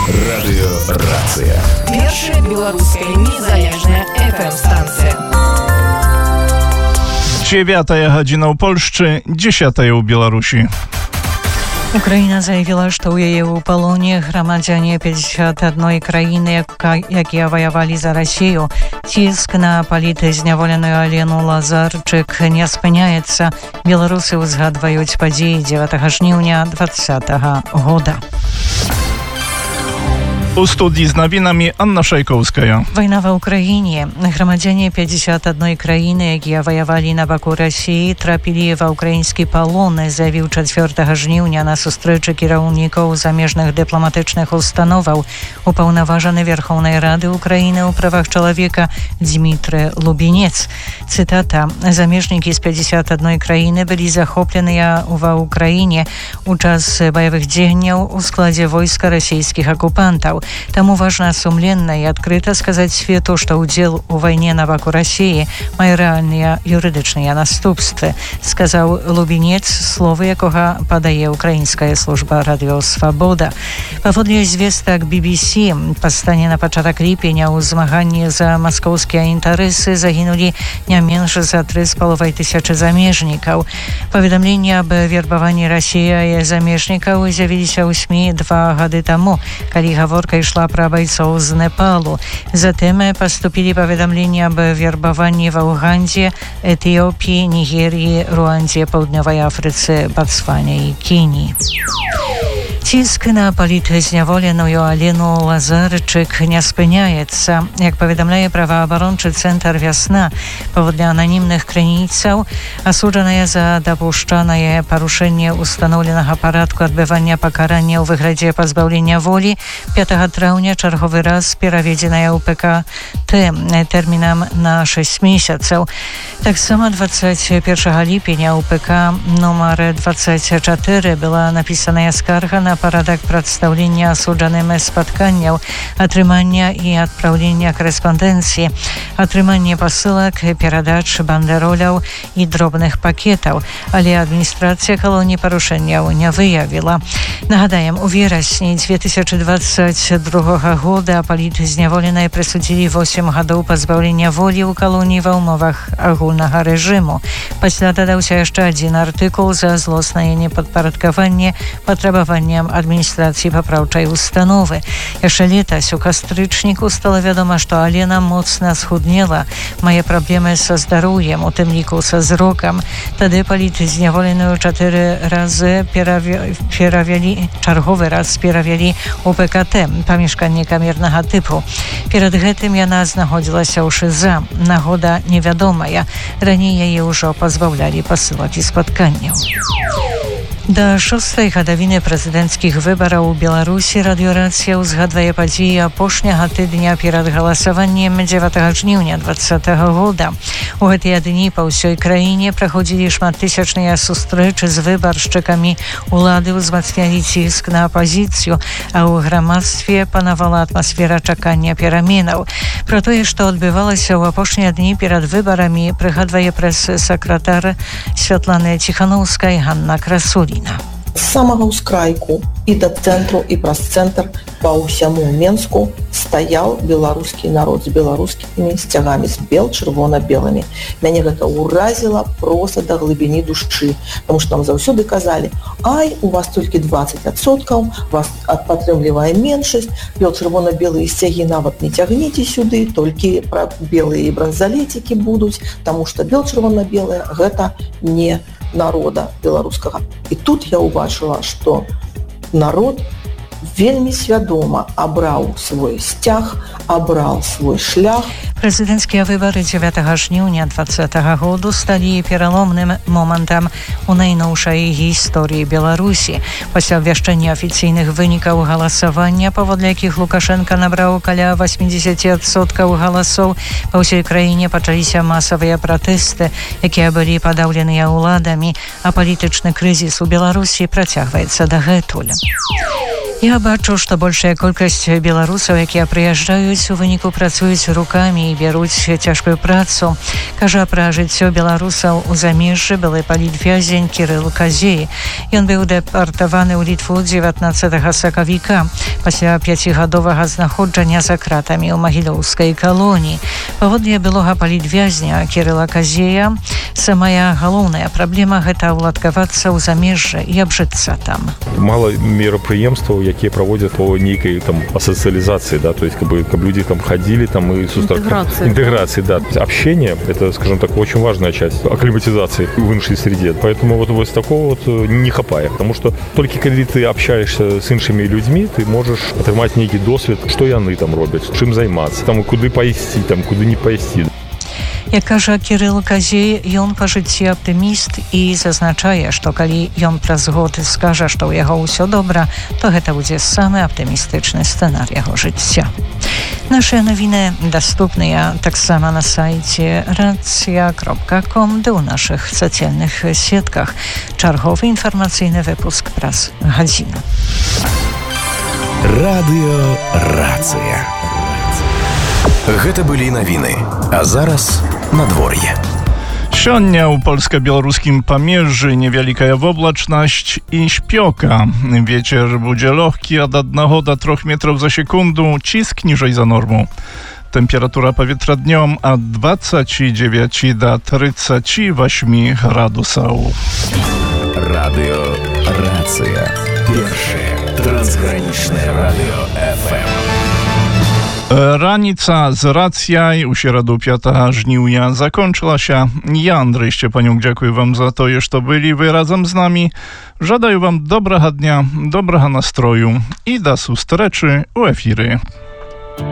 Радыёрацыя. Першая беларуская незалежная FM-станція. 9 гадзіна ў Польшчы, 10 ў Беларусі. Украіна заявіла, што ў яе ў палоне грамадзяне 51 краіны, якія ваявалі за Расію. Ціск на палітзняволеную Алену Лазарчык не спыняецца. Беларусы ўзгадваюць падзеі 9 жніўня 2020 года. У студії з новинами Анна Шайковская. Вайна ва Ўкраіне. Грамадзяне 51 краіны, якія ваявалі на баку Расіі, трапілі ва ўкраінскі палон, заявіў 4 жніўня на сустрэчы кіраўнікоў замежных дыпламатычных установаў упаўнаважаны Верховнай Рады Украіны ў правах чалавека Дмітры Лубінец. Цытата: «Замежнікі з 51 краіны былі захопленыя ва Ўкраіне у час баявых дзеянняў у складзе войска расійскіх акупантаў. Таму важна сумленна і адкрыта сказаць свету, што ўдзел у вайне на баку Расіі мае рэальныя юрыдычныя наступствы», сказаў Лубінец, словы якога падае украінская служба радыёсвабода. Паводле звестак BBC, па стане на пачатак ліпеня ў змаганні за маскоўскія інтарэсы загінулі не менш за 3500 замежнікаў. Паведамленні аб вербаванні Расіі замежнікаў з'явіліся ў СМІ 2 гады таму, калі гаворка ішла пра байцоў з Непалу. Затым паступілі паведамленні аб вербаванні ва Угандзе, Этыёпіі, Нігеріі, Руандзе, Паўднёвай Афрыцы, Батсване і Кеніі. Ціск на палітзняволеную Алену Лазарчык не спыняецца. Як паведамляе праваабарончы цэнтр «Вясна», паводле ананімных крыніцаў, асуджаная за дапушчанае парушэнне устаноўленага парадку адбывання пакарання ў выглядзе пазбаўлення волі 5 траўня чарговы раз пераведзеная ў ПКТ тэрмінам на 6 месяцаў. Таксама 21 ліпеня ў ПК нумар 24 была напісаная скарга на парадак прадстаўлення асуджаным спатканняў, атрымання і адпраўлення корэспандэнцыі, атрыманне пасылак, перадач бандероляў і дробных пакетаў, але адміністрацыя калоніі парушэнняў не выявіла. Нагадаем, у верасні 2022 года палітзняволенай прысудзілі 8 гадоў пазбаўлення волі ў калоніі ва ўмовах агульнага рэжыму. Пасля дадаўся яшчэ адзін артыкул за злоснае непадпарадкаванне патрабаванням адміністрацыі папраўчай установы. Яшчэ летась у кастрычніку стала вядома, што Алена моцна схуднела, мае праблемы са здароўем, у тым ліку са зрокам. Тады палітзняволеную 4 разы чарговы раз перавялі у ПКТ, памяшканне камернага тыпу. Перад гэтым яна знаходзілася ў ШИЗА. Нагода невядомая. Раней яе ўжо пазбаўлялі пасылак і спатканняў. Да 6-й гадавіны прэзідэнцкіх выбараў у Беларусі радыёрацыя ўзгадвае падзеі апошняга тыдня перад галасаваннем 9 жніўня 2020 года. У гэтыя дні па ўсёй краіне праходзілі шматтысячныя сустрэчы з выбаршчыкамі. Улады ўзмацнялі ціск на апазіцыю, а ў грамадстве панавала атмасфера чакання пераменаў. Пра тое, што адбывалася ў апошнія дні перад выбарамі, прыгадвае прэс-сакратар Святланы Ціханаўскай Ганна Красуліна. З самага ўскрайку і да цэнтру, і праз цэнтр па ўсяму Менску стаяў беларускі народ з беларускімі сцягамі, з бел-чырвона-белымі. Мяне гэта ўразіла проста да глыбіні душы, таму што нам заўсёды казалі: «Ай, у вас толькі 20%, вас падтрымлівае меншасць, бел-чырвона-белыя сцягі нават не цягніце сюды, толькі пра белыя бранзалецікі будуць, таму што бел-чырвона-белыя гэта не народа беларускага». І тут я ўбачыла, што народ вельмі свядома абраў свой сцяг, абраў свой шлях. Прэзідэнцкія выбары 9 жніўня 2020 году сталі пераломным момантам у найноўшай гісторыі Беларусі. Пасля абвяшчэння афіцыйных вынікаў галасавання, паводле якіх Лукашенко набраў каля 80% галасоў, па ўсёй краіне пачаліся масавыя пратэсты, якія былі падаўленыя ўладамі, а палітычны крызіс у Беларусі працягваецца дагэтуль. Я бачу, што большая колькасць беларусаў, якія прыязджаюць, у выніку працуюць рукамі і бяруць цяжкую працу. Кажа пра жыццё беларусаў у замежжы былы палітвязень Кірыл Казей. Ён быў дэпартаваны ў Літву 19 сакавіка пасля 5гадовага знаходжання за кратамі ў магілёўскай калоніі. Паводле былога палітвязня Кірыла Казея, самая галоўная праблема гэта ўладкавацца ў замежжы і абжыцца там. Мало мерапрыемстваў, якія праводзяць по нейкай там асоциализации, да, то есть как люди там ходили там и интеграции, да. Общение это, скажем так, очень важная часть акклиматизации в іншай среде. Поэтому вот такого вот не хапае, потому что только когда ты общаешься с іншымі людьми, ты можешь атрымаць нейкі досвед, што яны там робяць, чым займацца, там куды пайсці, там куды не пайсці. Як кажа Кірыл Казей, ён па жыцці аптыміст і зазначае, што калі ён праз год скажа, што ў яго ўсё добра, то гэта будзе самы аптымістычны сцэнар яго жыцця. Нашы навіны даступныя таксама на сайце racja.com ды ў нашых сацыяльных сетках. Чарговы інфармацыйны выпуск праз гадзіну. Радыё Рацыя. Гэта былі навіны, а зараз надвор'е. Сёння ў польска-беларускім памежжы невялікая воблачнасць і śpioka. Вецер будзе лёгкі ад 1 до 3 метров за секунду, ціск ніжэй за норму. Температура паветра днём ад 29 до 38 градусаў. Радыё Рацыя. Першае трансгранічнае радыё FM. Раніца з рацjaj у сераду 5 жніўня закончылася. Я, Андрэй Шчепанюк, дзякую вам за тое, што былі вы разам з намі. Жадаю вам добрага дня, добрага настрою і да сустрэчы ў эфіры.